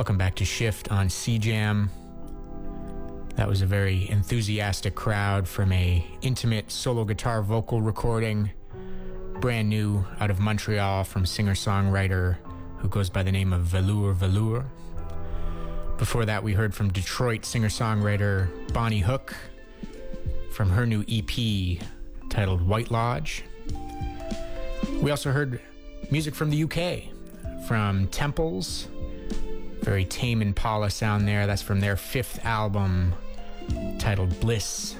Welcome back to Shift on CJAM. That was a very enthusiastic crowd from a intimate solo guitar vocal recording, brand new out of Montreal from singer-songwriter who goes by the name of Velour Velour. Before that, we heard from Detroit singer-songwriter Bonnie Hook from her new EP titled White Lodge. We also heard music from the UK, from Temples. Very Tame Impala sound there. That's from their 5th album titled Bliss.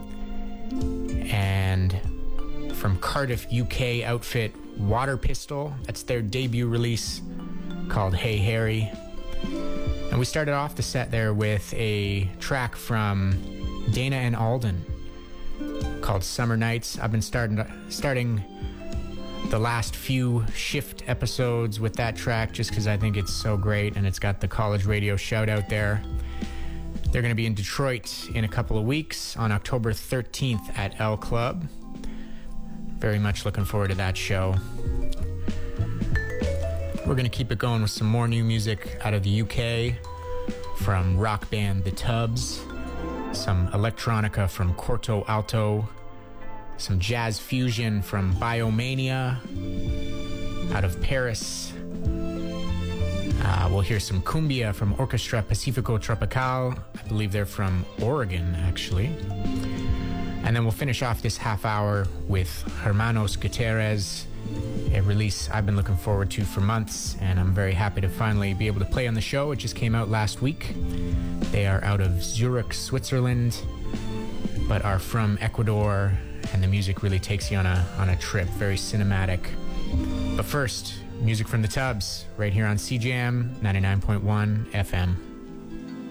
And from Cardiff, UK outfit Water Pistol. That's their debut release called Hey Harry. And we started off the set there with a track from Dana and Alden called Summer Nights. I've been starting the last few Shift episodes with that track just because I think it's so great and it's got the college radio shout out there. They're going to be in Detroit in a couple of weeks on October 13th at L Club. Very much looking forward to that show. We're going to keep it going with some more new music out of the UK from rock band The Tubs, some electronica from Quarto Alto, some jazz fusion from Biomania out of Paris. We'll hear some cumbia from Orchestra Pacifico Tropical. I believe they're from Oregon, actually. And then we'll finish off this half hour with Hermanos Gutierrez, a release I've been looking forward to for months, and I'm very happy to finally be able to play on the show. It just came out last week. They are out of Zurich, Switzerland, but are from Ecuador, and the music really takes you on a trip, very cinematic. But first, music from the Tubs, right here on CJAM 99.1 FM.